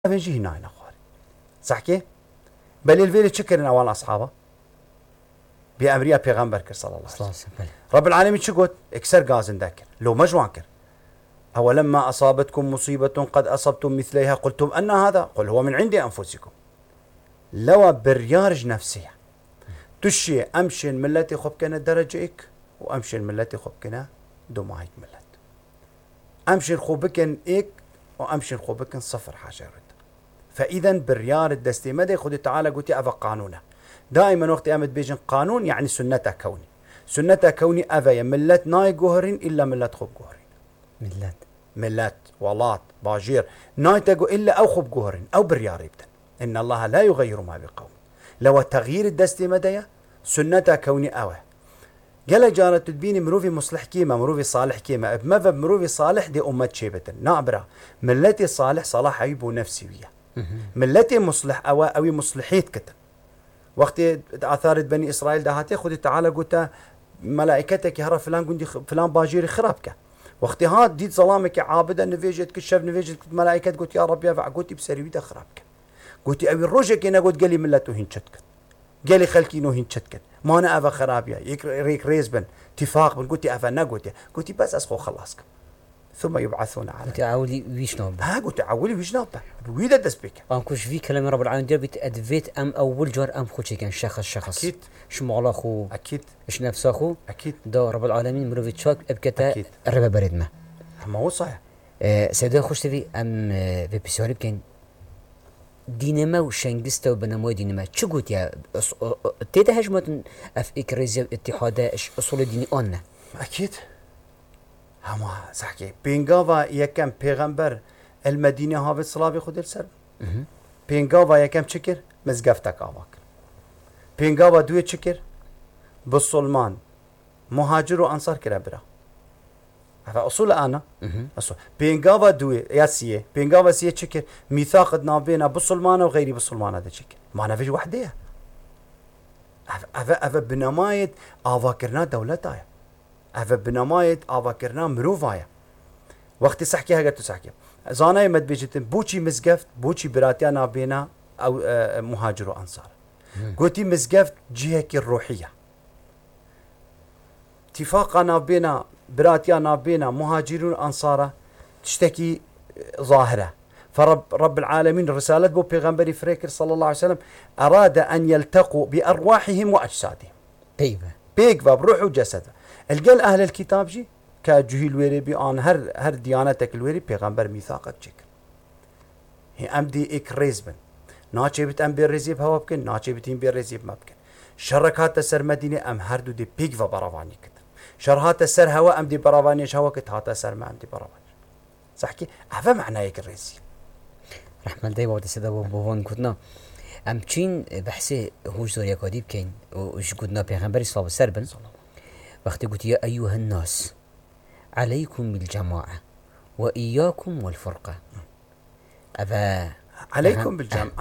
بيجي هنا نخواري صح كي بل الفيل تشكر أول أصحابه بأمريا بيغمبر كر صلى الله عليه وسلم رب العالمين شو قلت اكسر غازن ذاكر لو مجوان كر أولما أصابتكم مصيبة قد أصبتم مثليها قلتم أن هذا قل هو من عند أنفسكم لو بريارج نفسية تشي أمشي الملتي خبكنا درجيك وأمشي الملتي خبكنا دماغك ملت أمشي خوبكن إيك وأمشي خوبكن صفر حاجة رد فإذا بريار الدستي مدى خذ تعالى قلت أفا قانونه دائما وقت أمد بيجن قانون يعني سنة كوني سنة كوني أفا ملت ناي جوهرين إلا ملت خب جوهرين ملت ولات باجير ناي تقو إلا أو خب جوهرين أو بريار يبتن إن الله لا يغير ما بقوم لو تغيير الدستي مدى سنة كوني أوه قال جارة تدبيني مروفي مصلح كيما مروفي صالح كيما بمذهب مروفي صالح دي أمت شيبة نعبرة ملتي صالح صلاح عيبه نفسي وياه ملتي مصلح أوي مصلحيت كتن وقت أثارت بني إسرائيل دهاتي خذي تعالى قلت ملائكتك يهرب فلان قندي فلان باجيري خرابك وقت هاد ديت ظلامك عابدا نفيجت كشف نفيجت ملائكة قلت يا رب يا فع قلت بسري ويدا خرابك قلت أوي الرجك أنا قلت قالي ملته هنشتك قالي خلكي نو هنشتك ما أنا أفا خرابيا يك ريزبن اتفاق بن قلت أفا قلت بس أسخو خلاصك ثم يبعثون على قلت عولي ويشنوب قلت عولي ويشنوب ويدا دسبك أنكوش في كلام رب العالمين دير بتأدفيت أم أول جار أم خوشي كان شخص أكيد شمعلا خو أكيد إيش نفسه خو أكيد دا رب العالمين مروفيت شاك أبكتا الربا برد ما ما هو صحيح سيدا خوش تبي أم في بسؤال بكين دينما وشنغستا وبنمو دينما شو قلت يا تيتا هجمة أف إكريزيا اتحاداش أصول ديني أنا أكيد هما صحكي بينغافا يكم پیغمبر المدينة هافت صلابي خود السر بينغافا يكم شكر مزقفتك آواك بينغافا دوية شكر بالسلمان مهاجر وأنصار كرابرا فأصول أنا أصول بينغافا دوية ياسية بينغافا سية شكر ميثاق نابينا بالسلمان وغيري بالسلمان هذا شكر ما نفيش وحدية أفا بنماية آواكرنا دولتايا أفا بنماية آواكرنا مروفايا وقت سحكيها قلت سحكي زاناي مد بيجتن بوشي مزقفت بوشي براتيا نابينا أو مهاجر وأنصار قلتي مزقفت جهك الروحية اتفاقا نابينا براتيا نابينا مهاجرون أنصاره تشتكي ظاهرة فرب العالمين رسالة بو بيغمبري فريكر صلى الله عليه وسلم أراد أن يلتقوا بأرواحهم وأجسادهم بيغفا بروح وجسد القل أهل الكتاب جي كجهي الويري بيان هر ديانتك الويري بيغمبر ميثاقك جيك هي أمدي إك ريزبن ناچه بت أم بيرزيب هوا بكن ناچه بتين بيرزيب ما بكن شركات السر مدينة أم هردو دي بيغفا براواني كت شرهات السر هوا أم دي براواني هوا كت هاتا السر ما أم دي براواني صحكي هذا معناه إك الرزيب رحمة الله وقت سيدا بوفون كتنا أم تشين بحثي هوش دور يكاديب كين وش قدنا بيغمبر صلى الله عليه وسلم وقت قلت يا أيها الناس عليكم بالجماعة وإياكم والفرقة عليكم بالجماعة